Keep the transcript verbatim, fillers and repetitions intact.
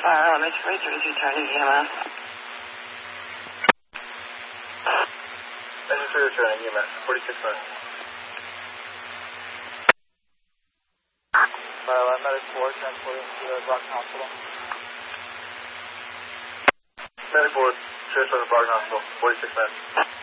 Fire elementary three two turning E M S. Engine three returning E M S, forty-six minutes. Fire medic four, transporting to the Brockton Hospital. Medic four, transfer to Brockton Hospital, forty-six minutes.